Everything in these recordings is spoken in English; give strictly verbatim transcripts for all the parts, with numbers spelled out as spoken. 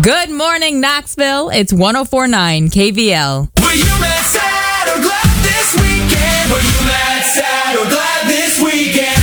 Good morning, Knoxville. It's one oh four point nine K V L. Were you mad, sad, or glad this weekend? Were you mad, sad, or glad this weekend?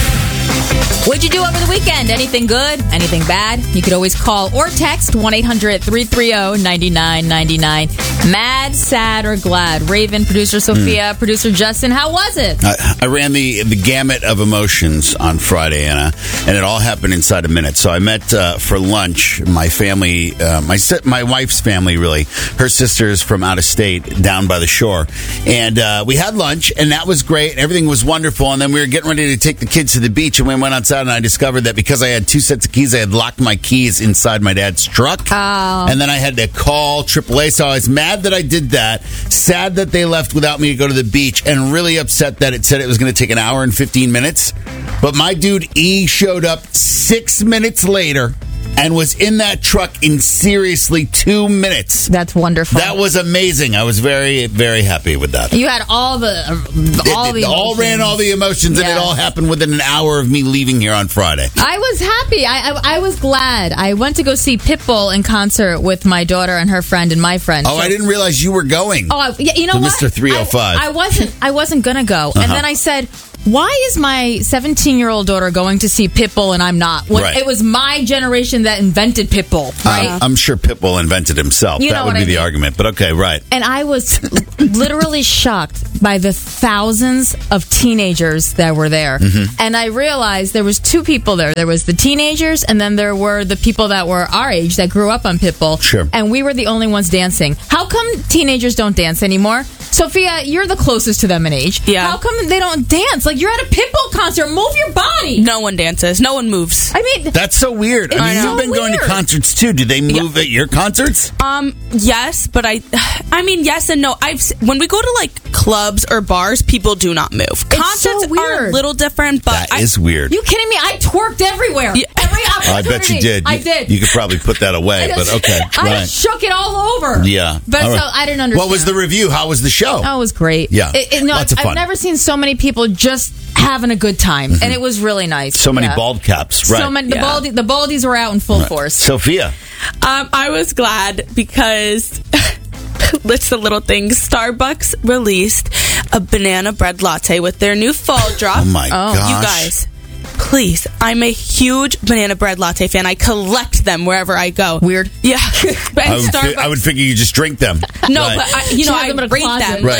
What'd you do over the weekend? Anything good? Anything bad? You could always call or text one eight hundred three three zero nine nine nine nine. Mad, sad, or glad? Raven, producer Sophia, mm. producer Justin, how was it? I, I ran the the gamut of emotions on Friday, Anna, and it all happened inside a minute. So I met uh, for lunch my family, uh, my my wife's family, really. Her sister's from out of state, down by the shore. And uh, we had lunch, and that was great. Everything was wonderful. And then we were getting ready to take the kids to the beach, and we went outside, and I discovered that because I had two sets of keys, I had locked my keys inside my dad's truck. Oh. And then I had to call triple A, so I was mad that I did that, sad that they left without me to go to the beach, and really upset that it said it was going to take an hour and fifteen minutes. But my dude E showed up six minutes later and was in that truck in seriously two minutes. That's wonderful. That was amazing. I was very, very happy with that. You had all the uh, all it, the it all ran all the emotions, yes. And it all happened within an hour of me leaving here on Friday. I was happy. I, I I was glad. I went to go see Pitbull in concert with my daughter and her friend and my friend. Oh, so, I didn't realize you were going. Oh, yeah, you know to what? Mister three oh five. I, I wasn't. I wasn't gonna go, uh-huh. And then I said, why is my seventeen-year-old daughter going to see Pitbull and I'm not? When right. It was my generation that invented Pitbull, right? Uh, I'm sure Pitbull invented himself. You that know would be I mean. the argument, but okay, right. And I was literally shocked by the thousands of teenagers that were there. Mm-hmm. And I realized there was two people there. There was the teenagers, and then there were the people that were our age that grew up on Pitbull. Sure. And we were the only ones dancing. How come teenagers don't dance anymore? Sophia, you're the closest to them in age. Yeah. How come they don't dance? Like, you're at a Pitbull concert. Move your body. No one dances. No one moves. I mean, that's so weird. I mean, so you've been weird. going to concerts too. Do they move yeah. at your concerts? Um, yes, but I, I mean, yes and no. I've when we go to like clubs or bars, people do not move. It's Concerts so weird. are a little different, but that I, is weird. You kidding me? I twerked everywhere. Yeah. Every opportunity. I bet you did. I You, did. You could probably put that away, but okay. I right. shook it all over. Yeah. But all so right. I didn't understand. What was the review? How was the show? Oh, it was great. Yeah. It, it, no, Lots of I've fun. never seen so many people just having a good time, mm-hmm. and it was really nice. So many yeah. bald caps. Right. So many. The, Yeah. baldy, the baldies were out in full right. force. Sophia. Um, I was glad because it's the little things. Starbucks released a banana bread latte with their new fall drop. Oh my Oh. gosh. You guys, please. I'm a huge banana bread latte fan. I collect them wherever I go. Weird. Yeah. And I would, Starbucks, fi- I would figure you just drink them. no, Right. but I, you She know, had I them in a rate closet. them.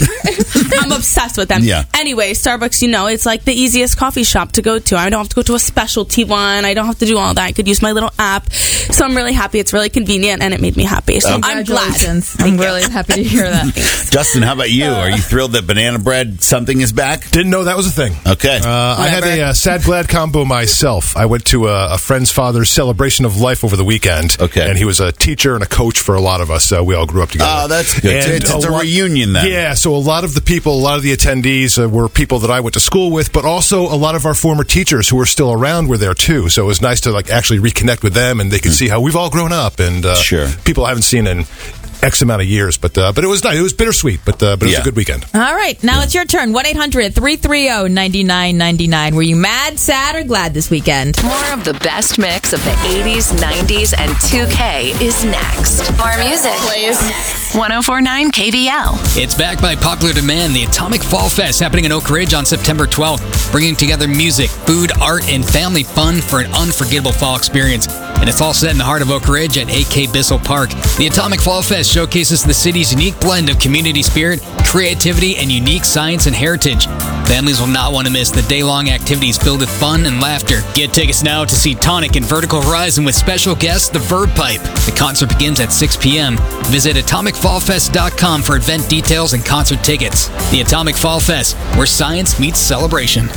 Right. I'm obsessed with them. Yeah. Anyway, Starbucks, you know, it's like the easiest coffee shop to go to. I don't have to go to a specialty one. I don't have to do all that. I could use my little app. So I'm really happy. It's really convenient, and it made me happy. So I'm glad. Congratulations. I'm really happy to hear that. Justin, how about you? Are you thrilled that banana bread something is back? Didn't know that was a thing. Okay. Uh, I had a uh, sad glad combo myself. I went to a, a friend's father's celebration of life over the weekend. Okay. And he was a teacher and a coach for a lot of us. So we all grew up together. Oh, that's good. And It's, it's a, lot- reunion then. Yeah, so a lot of the people, a lot of the attendees uh, were people that I went to school with, but also a lot of our former teachers who were still around were there too. So it was nice to like actually reconnect with them, and they could mm. see how we've all grown up. And uh, sure. people I haven't seen in X amount of years, but uh, but it was nice. It was bittersweet, but uh, but it was Yeah. a good weekend. All right. Now it's your turn. one eight hundred three three zero nine nine nine nine. Were you mad, sad, or glad this weekend? More of the best mix of the eighties, nineties, and two K is next. More music, please. one oh four point nine K V L. It's backed by popular demand. The Atomic Fall Fest happening in Oak Ridge on September twelfth, bringing together music, food, art, and family fun for an unforgettable fall experience. And it's all set in the heart of Oak Ridge at A K Bissell Park. The Atomic Fall Fest showcases the city's unique blend of community spirit, creativity, and unique science and heritage. Families will not want to miss the day-long activities filled with fun and laughter. Get tickets now to see Tonic and Vertical Horizon with special guest The Verb Pipe. The concert begins at six p.m. Visit atomic fall fest dot com for event details and concert tickets. The Atomic Fall Fest, where science meets celebration.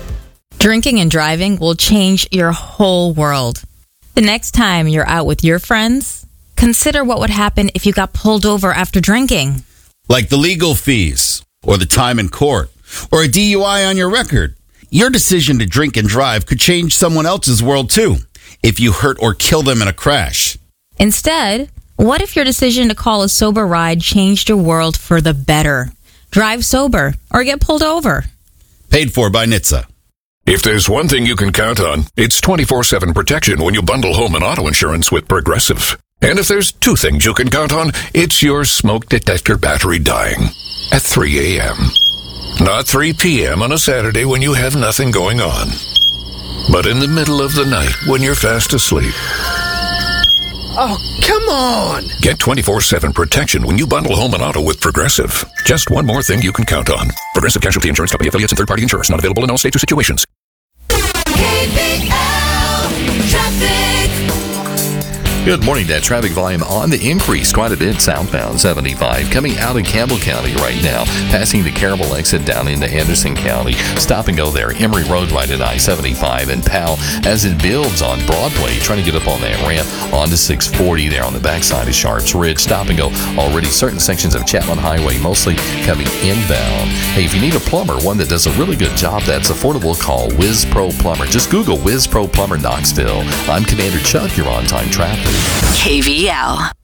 Drinking and driving will change your whole world. The next time you're out with your friends, consider what would happen if you got pulled over after drinking. Like the legal fees, or the time in court, or a D U I on your record. Your decision to drink and drive could change someone else's world too, if you hurt or kill them in a crash. Instead, what if your decision to call a sober ride changed your world for the better? Drive sober or get pulled over. Paid for by N H T S A. If there's one thing you can count on, it's twenty-four seven protection when you bundle home and auto insurance with Progressive. And if there's two things you can count on, it's your smoke detector battery dying at three a.m. Not three p.m. on a Saturday when you have nothing going on, but in the middle of the night when you're fast asleep. Oh, come on! Get twenty-four seven protection when you bundle home and auto with Progressive. Just one more thing you can count on. Progressive Casualty Insurance Company affiliates and third-party insurers. Not available in all states or situations. K B L Traffic. Good morning. That traffic volume on the increase quite a bit southbound seventy-five coming out of Campbell County right now, passing the Caryville exit down into Anderson County. Stop and go there. Emory Road right at I seventy-five and Powell as it builds on Broadway, trying to get up on that ramp onto six forty there on the backside of Sharps Ridge. Stop and go already. Certain sections of Chapman Highway mostly coming inbound. Hey, if you need a plumber, one that does a really good job that's affordable, call Wiz Pro Plumber. Just Google Wiz Pro Plumber Knoxville. I'm Commander Chuck. You're on time traffic. K V L.